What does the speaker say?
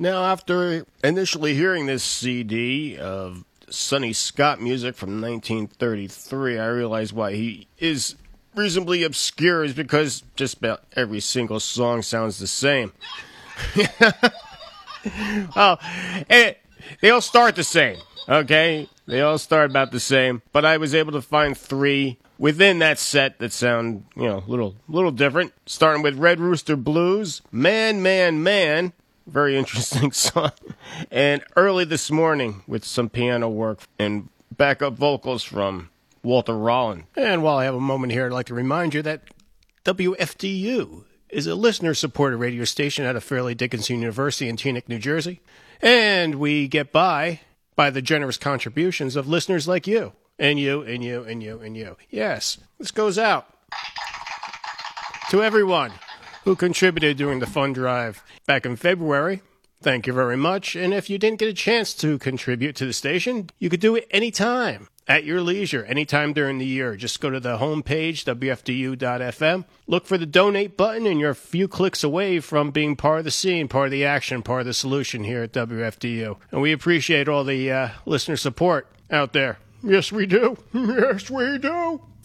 Now, after initially hearing this CD of Sonny Scott music from 1933, I realized why he is reasonably obscure is because just about every single song sounds the same. Oh, they all start the same, okay? They all start about the same, but I was able to find three within that set that sound, a little different. Starting with Red Rooster Blues, Man, Man, Man, very interesting song, and Early This Morning with some piano work and backup vocals from Walter Rollin. And while I have a moment here, I'd like to remind you that WFDU is a listener-supported radio station out of Fairleigh Dickinson University in Teaneck, New Jersey. And we get by the generous contributions of listeners like you. And you, and you, and you, and you. Yes, this goes out to everyone who contributed during the fund drive back in February. Thank you very much. And if you didn't get a chance to contribute to the station, you could do it anytime, at your leisure, anytime during the year. Just go to the homepage, WFDU.FM. Look for the donate button, and you're a few clicks away from being part of the scene, part of the action, part of the solution here at WFDU. And we appreciate all the listener support out there. Yes, we do. Yes, we do.